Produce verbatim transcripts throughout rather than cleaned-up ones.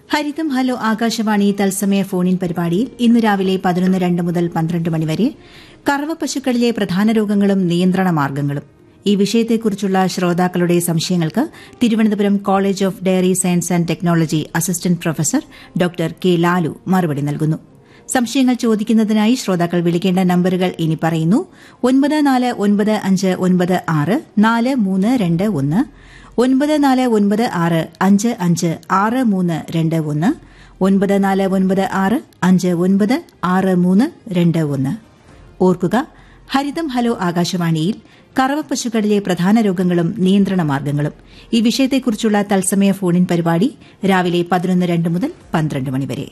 ഹരിതം hello Akashvani തത്സമയ ഫോണിൻ പരിപാടിയിൽ ഇന്ന് രാവിലെ പതിനൊന്ന് രണ്ട് മുതൽ പന്ത്രണ്ട് മണിവരെ കറവ പശുക്കളിലെ പ്രധാന രോഗങ്ങളും നിയന്ത്രണ മാർഗ്ഗങ്ങളും ഈ വിഷയത്തെക്കുറിച്ചുള്ള ശ്രോതാക്കളുടെ സംശയങ്ങൾക്ക് Thiruvananthapuram college of dairy science and technology assistant professor doctor K Lalu മറുപടി നൽകുന്നു. സംശയങ്ങൾ ചോദിക്കുന്നതിനായി ശ്രോതാക്കൾ വിളിക്കേണ്ട നമ്പറുകൾ ഇനി പറയുന്നു. ഒൻപത് നാല് ഒൻപത് അഞ്ച് ഒൻപത് ആറ് നാല് മൂന്ന് രണ്ട് ഒന്ന്, ഒൻപത് നാല് ഒൻപത് ആറ് അഞ്ച് അഞ്ച് ആറ് മൂന്ന് രണ്ട് ഒന്ന്, ഒൻപത് നാല് ഒൻപത് ആറ് അഞ്ച് ഒൻപത് ആറ് മൂന്ന് രണ്ട് ഒന്ന്. ഓർക്കുക, ഹരിതം ഹലോ ആകാശവാണിയിൽ കറവ പശുക്കളിലെ പ്രധാന രോഗങ്ങളും നിയന്ത്രണ മാർഗ്ഗങ്ങളും ഈ വിഷയത്തെക്കുറിച്ചുള്ള തത്സമയ ഫോണിൻ പരിപാടി രാവിലെ പതിനൊന്ന് രണ്ട് മുതൽ പന്ത്രണ്ട് മണിവരെ.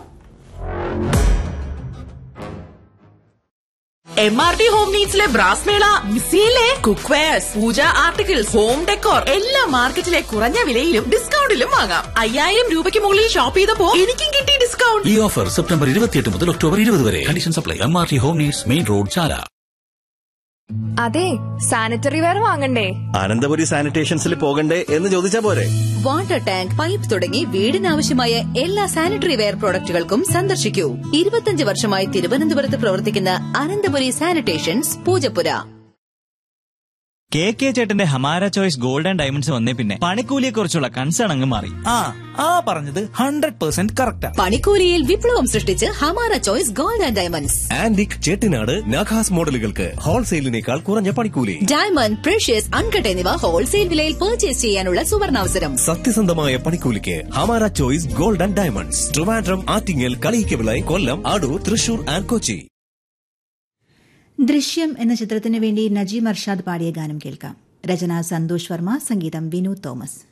M R T home നീഡ്സിലെ brass മേള മിസ്സിയിലെ കുക്ക് വെയർസ്, പൂജ ആർട്ടിക്കിൾസ്, ഹോം ഡെക്കോർ എല്ലാ മാർക്കറ്റിലെ കുറഞ്ഞ വിലയിലും ഡിസ്കൗണ്ടിലും വാങ്ങാം. അയ്യായിരം രൂപയ്ക്ക് മുകളിൽ ഷോപ്പ് ചെയ്തപ്പോ എനിക്കും കിട്ടി ഡിസ്കൗണ്ട്. ഈ ഓഫർ സെപ്റ്റംബർ ഇരുപത്തിയെട്ട് മുതൽ ഒക്ടോബർ ഇരുപത് വരെ. Condition supply. M R T home needs, main road, ചാല. അതെ, സാനിറ്ററി വെയർ വാങ്ങണ്ടേ? അനന്തപുരി സാനിറ്റേഷൻസിൽ പോകണ്ടേ എന്ന് ചോദിച്ചാ പോരെ. വാട്ടർ ടാങ്ക്, പൈപ്പ് തുടങ്ങി വീടിനാവശ്യമായ എല്ലാ സാനിറ്ററി വെയർ പ്രോഡക്റ്റുകൾക്കും സന്ദർശിക്കൂ. ഇരുപത്തിയഞ്ച് വർഷമായി തിരുവനന്തപുരത്ത് പ്രവർത്തിക്കുന്ന Ananthapuri sanitations, Poojappura. K K ചേട്ടന്റെ Hamara choice gold and diamonds വന്നേ പിന്നെ പണിക്കൂലിയെ കുറിച്ചുള്ള കൺസേൺ അങ്ങ് മാറി. ആ ആ പറഞ്ഞത് ഹൺഡ്രഡ് പെർസെന്റ് കറക്റ്റാ. പണിക്കൂലിയിൽ വിപ്ലവം സൃഷ്ടിച്ച് Hamara choice gold and diamonds. Antique Chettinad നഖാസ് മോഡലുകൾക്ക് ഹോൾസെയിലിനേക്കാൾ കുറഞ്ഞ പണിക്കൂലി. ഡയമണ്ട്, പ്രഷ്യസ്, അൺകട്ട് എന്നിവ ഹോൾസെയിൽ വിലയിൽ പർച്ചേസ് ചെയ്യാനുള്ള സുവർണാവസരം. സത്യസന്ധമായ പണിക്കൂലിക്ക് Hamara choice gold and diamonds. Trivandrum, Attingal, Kaliyikkavila, Kollam, Adoor, Thrissur and Kochi. ദൃശ്യം എന്ന ചിത്രത്തിനു വേണ്ടി നജീം അർഷാദ് പാടിയ ഗാനം കേൾക്കാം. രചന സന്തോഷ് വർമ്മ, സംഗീതം വിനോദ് തോമസ്.